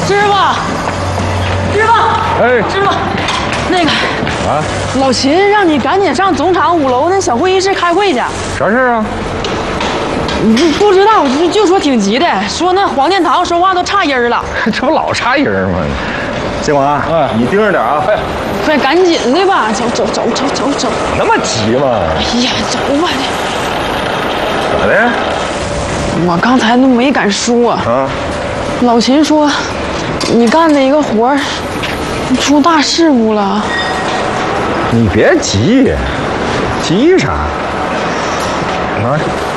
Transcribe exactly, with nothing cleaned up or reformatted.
师傅，师傅， 哎， 师傅，那个啊， 老秦让你赶紧上总厂五楼那小会议室开会去。 啥事啊？ 不不知道，就就说挺急的，说那黄殿堂说话都岔音了。 这不老插人吗？ 建广， 哎， 你盯着点啊！ 哎， 快赶紧的吧，走走走走走走。 那么急吗？ 哎呀，走吧的。 咋的？ 我刚才都没敢说。 啊， 老秦说，你干的一个活儿出大事故了。 你别急，急啥？啊？